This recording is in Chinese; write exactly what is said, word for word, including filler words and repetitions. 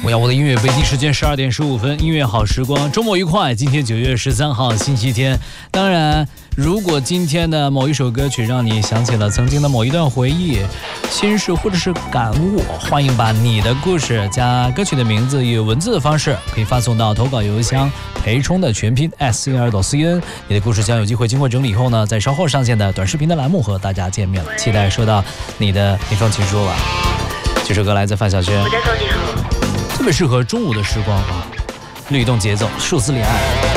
我要我的音乐，北京时间十二点十五分，音乐好时光，周末愉快。今天九月十三号，星期天。当然，如果今天的某一首歌曲让你想起了曾经的某一段回忆、心事或者是感悟，欢迎把你的故事加歌曲的名字以文字的方式，可以发送到投稿邮箱培冲的全拼 s c r c n。你的故事将有机会经过整理以后呢，在稍后上线的短视频的栏目和大家见面了。期待收到你的一封情书吧。这首歌来自范晓萱，特别适合中午的时光啊，律动节奏，数字恋爱。